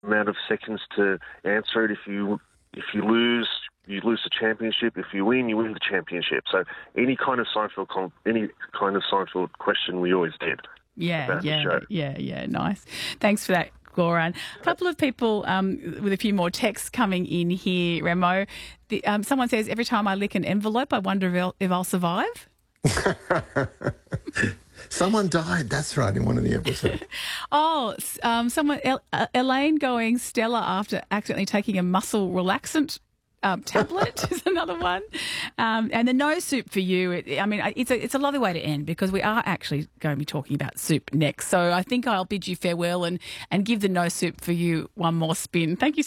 amount of seconds to answer it. If you lose, you lose the championship. If you win the championship. So any kind of Seinfeld question, we always did. Yeah, nice. Thanks for that, Goran. A couple of people with a few more texts coming in here, Remo. Someone says, every time I lick an envelope, I wonder if I'll survive. Someone died, that's right, in one of the episodes. Elaine going Stella after accidentally taking a muscle relaxant tablet is another one. And the no soup for you, it's a lovely way to end because we are actually going to be talking about soup next. So I think I'll bid you farewell and give the no soup for you one more spin. Thank you